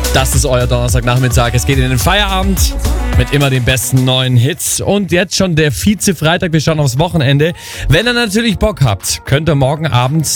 Das ist euer Donnerstagnachmittag. Es geht in den Feierabend mit immer den besten neuen Hits. Und jetzt schon der Vize-Freitag. Wir schauen aufs Wochenende. Wenn ihr natürlich Bock habt, könnt ihr morgen Abend